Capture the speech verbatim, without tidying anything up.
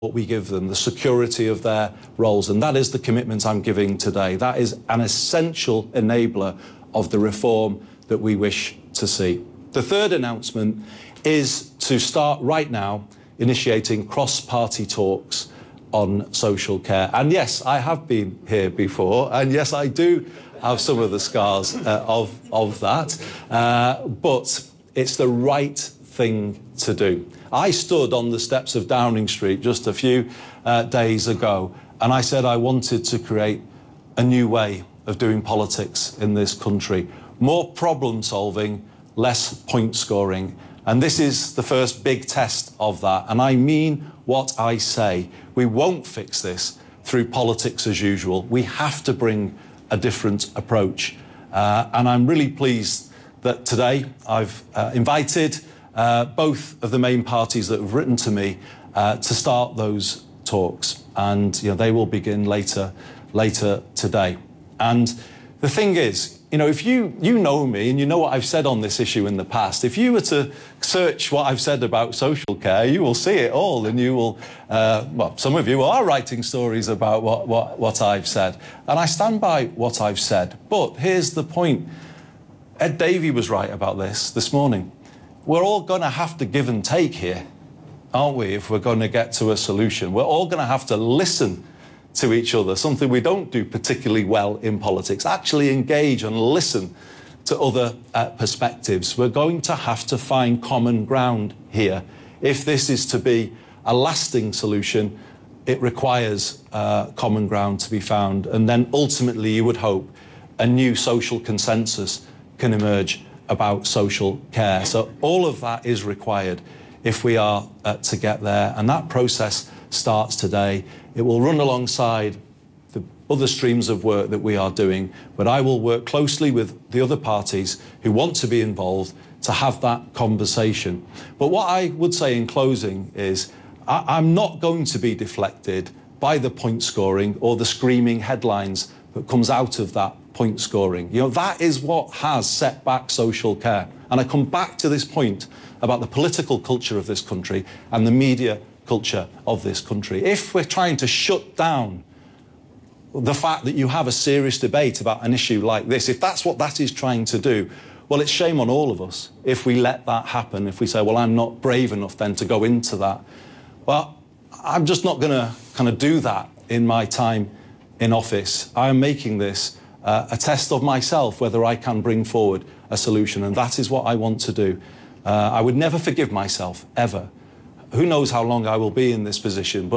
what we give them, the security of their roles, and that is the commitment I'm giving today. That is an essential enabler of the reform that we wish to see. The third announcement is to start right now initiating cross-party talks on social care. And yes, I have been here before, and yes, I do have some of the scars uh, of, of that, uh, but it's the right thing to do. I stood on the steps of Downing Street just a few uh, days ago, and I said I wanted to create a new way of doing politics in this country. More problem solving, less point scoring. And this is the first big test of that. And I mean what I say. We won't fix this through politics as usual. We have to bring a different approach. Uh, and I'm really pleased that today I've uh, invited Uh, both of the main parties that have written to me uh, to start those talks, and you know, they will begin later, later today. And the thing is, you know, if you you know me and you know what I've said on this issue in the past, if you were to search what I've said about social care, you will see it all, and you will. Uh, well, some of you are writing stories about what what what I've said, and I stand by what I've said. But here's the point: Ed Davey was right about this this morning. We're all going to have to give and take here, aren't we, if we're going to get to a solution? We're all going to have to listen to each other, something we don't do particularly well in politics. Actually engage and listen to other uh, perspectives. We're going to have to find common ground here. If this is to be a lasting solution, it requires uh, common ground to be found. And then ultimately, you would hope, a new social consensus can emerge about social care. So all of that is required if we are uh, to get there, and that process starts today. It will run alongside the other streams of work that we are doing, but I will work closely with the other parties who want to be involved to have that conversation. But what I would say in closing is I I'm not going to be deflected by the point scoring or the screaming headlines that comes out of that point scoring. You know, that is what has set back social care. And I come back to this point about the political culture of this country and the media culture of this country. If we're trying to shut down the fact that you have a serious debate about an issue like this, if that's what that is trying to do, well, it's shame on all of us if we let that happen, if we say, well, I'm not brave enough then to go into that. Well, I'm just not going to kind of do that in my time in office. I am making this uh, a test of myself, whether I can bring forward a solution, and that is what I want to do. Uh, I would never forgive myself, ever. Who knows how long I will be in this position, but